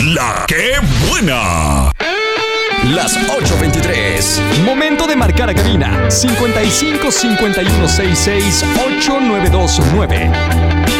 La que buena. Las 8:23. Momento de marcar a cabina 55 51 66 8929.